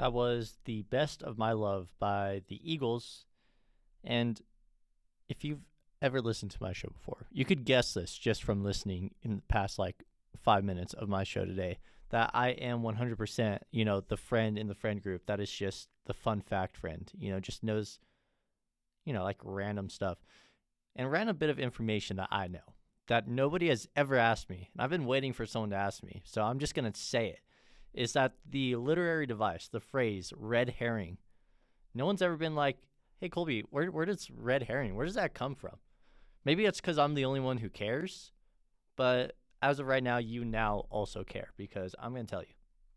That was The Best of My Love by the Eagles. And if you've ever listened to my show before, you could guess this just from listening in the past 5 minutes of my show today, that I am 100%, the friend in the friend group that is just the fun fact friend, just knows, random stuff and random bit of information that I know that nobody has ever asked me. And I've been waiting for someone to ask me. So I'm just going to say it. Is that the literary device, the phrase red herring? No one's ever been like, hey, Colby, where does red herring, where does that come from? Maybe it's because I'm the only one who cares, but as of right now, you now also care because I'm going to tell you.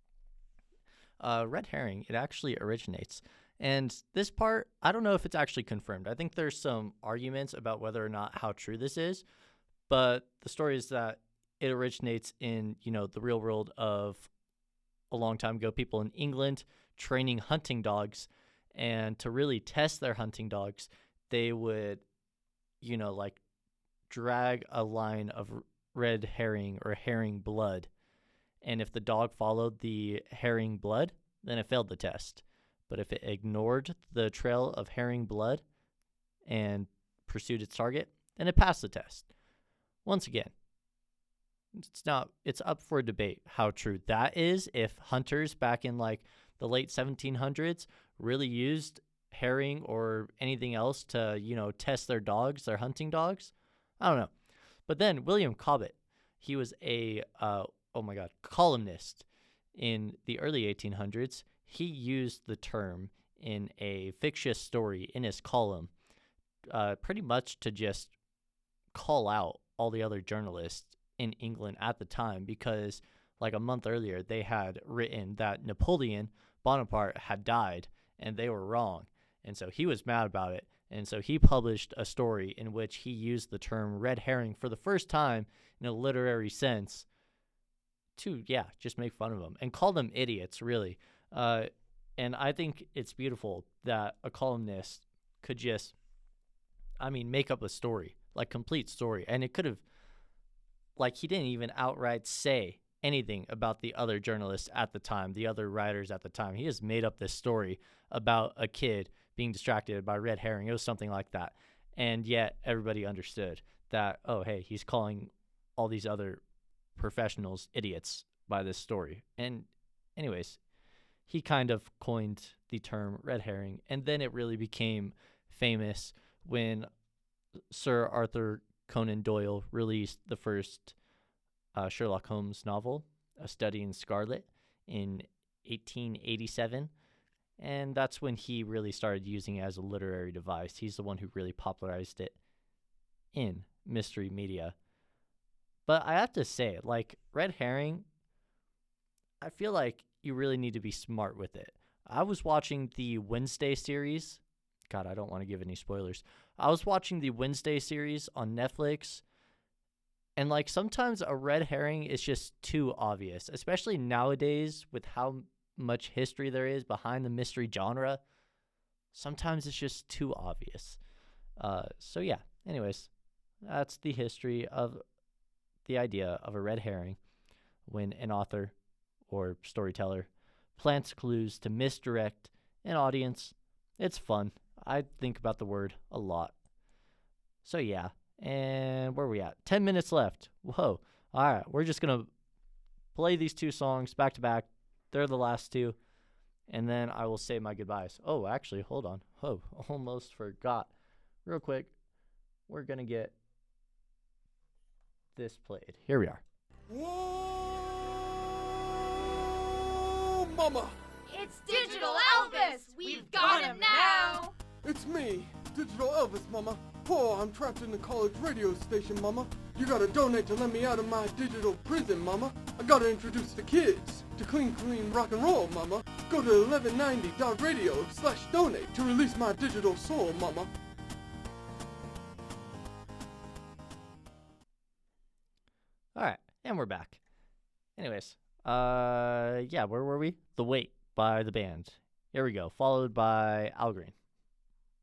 Red herring, it actually originates. And this part, I don't know if it's actually confirmed. I think there's some arguments about whether or not how true this is, but the story is that it originates in, the real world of a long time ago, people in England training hunting dogs, and to really test their hunting dogs, they would, drag a line of red herring or herring blood. And if the dog followed the herring blood, then it failed the test. But if it ignored the trail of herring blood and pursued its target, then it passed the test. Once again, it's up for debate how true that is. If hunters back in the late 1700s really used herring or anything else to, test their dogs, their hunting dogs, I don't know. But then William Cobbett, he was a columnist in the early 1800s. He used the term in a fictitious story in his column, pretty much to just call out all the other journalists in England at the time, because a month earlier they had written that Napoleon Bonaparte had died and they were wrong. And so he was mad about it. And so he published a story in which he used the term red herring for the first time in a literary sense to, just make fun of them and call them idiots, really. And I think it's beautiful that a columnist could just, make up a story, complete story. And it could have, he didn't even outright say anything about the other journalists at the time, the other writers at the time. He just made up this story about a kid being distracted by red herring. It was something like that. And yet everybody understood that, oh, hey, he's calling all these other professionals idiots by this story. And anyways, he kind of coined the term red herring. And then it really became famous when Sir Arthur Conan Doyle released the first Sherlock Holmes novel, A Study in Scarlet, in 1887. And that's when he really started using it as a literary device. He's the one who really popularized it in mystery media. But I have to say, red herring, I feel like you really need to be smart with it. I was watching the Wednesday series. God, I don't want to give any spoilers. I was watching the Wednesday series on Netflix, and sometimes a red herring is just too obvious, especially nowadays with how much history there is behind the mystery genre. Sometimes it's just too obvious. So yeah, anyways, that's the history of the idea of a red herring when an author or storyteller plants clues to misdirect an audience. It's fun. I think about the word a lot. So yeah, and where are we at? 10 minutes left. Whoa. All right, we're just going to play these two songs back to back. They're the last two, and then I will say my goodbyes. Oh, actually, hold on. Oh, almost forgot. Real quick, we're going to get this played. Here we are. Whoa, mama! It's Digital Elvis! We've got him now! It's me, Digital Elvis, mama. Oh, I'm trapped in the college radio station, mama. You gotta donate to let me out of my digital prison, mama. I gotta introduce the kids to clean rock and roll, mama. Go to 1190.radio/donate to release my digital soul, mama. All right, and we're back. Anyways, where were we? The Wait by the band. Here we go, followed by Al Green.